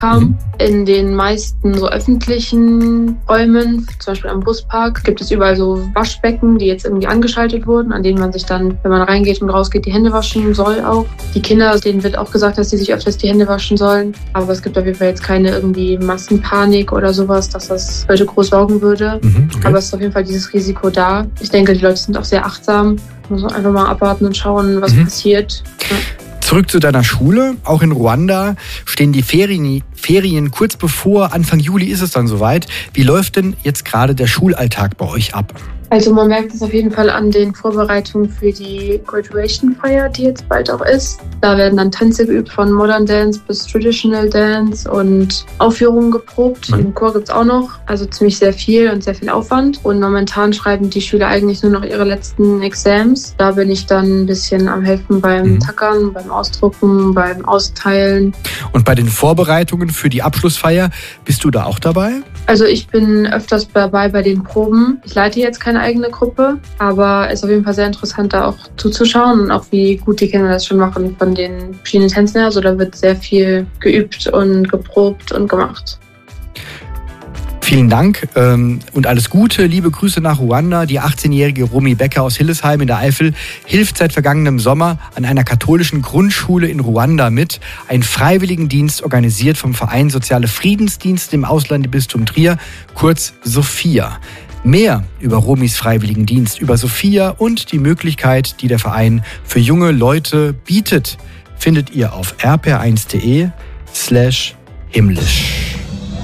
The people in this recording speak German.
kam. In den meisten so öffentlichen Räumen, zum Beispiel am Buspark, gibt es überall so Waschbecken, die jetzt irgendwie angeschaltet wurden, an denen man sich dann, wenn man reingeht und rausgeht, die Hände waschen soll auch. Die Kinder, denen wird auch gesagt, dass sie sich öfters die Hände waschen sollen. Aber es gibt auf jeden Fall jetzt keine irgendwie Massenpanik oder sowas, dass das Leute groß sorgen würde. Okay. Aber es ist auf jeden Fall dieses Risiko da. Ich denke, die Leute sind auch sehr achtsam. Muss man einfach mal abwarten und schauen, was passiert. Ja. Zurück zu deiner Schule. Auch in Ruanda stehen die Ferien kurz bevor. Anfang Juli ist es dann soweit. Wie läuft denn jetzt gerade der Schulalltag bei euch ab? Also man merkt es auf jeden Fall an den Vorbereitungen für die Graduation-Feier, die jetzt bald auch ist. Da werden dann Tänze geübt, von Modern Dance bis Traditional Dance und Aufführungen geprobt. Und im Chor gibt es auch noch. Also ziemlich sehr viel und sehr viel Aufwand. Und momentan schreiben die Schüler eigentlich nur noch ihre letzten Exams. Da bin ich dann ein bisschen am Helfen beim Tackern, beim Ausdrucken, beim Austeilen. Und bei den Vorbereitungen für die Abschlussfeier, bist du da auch dabei? Also ich bin öfters dabei bei den Proben. Ich leite jetzt keine eigene Gruppe, aber es ist auf jeden Fall sehr interessant, da auch zuzuschauen und auch wie gut die Kinder das schon machen von den verschiedenen Tänzen her. Also da wird sehr viel geübt und geprobt und gemacht. Vielen Dank und alles Gute. Liebe Grüße nach Ruanda. Die 18-jährige Romy Becker aus Hillesheim in der Eifel hilft seit vergangenem Sommer an einer katholischen Grundschule in Ruanda mit. Ein Freiwilligendienst organisiert vom Verein Soziale Friedensdienste im Ausländerbistum Trier, kurz Sophia. Mehr über Romys Freiwilligendienst, über Sophia und die Möglichkeit, die der Verein für junge Leute bietet, findet ihr auf rpr1.de/himmlisch.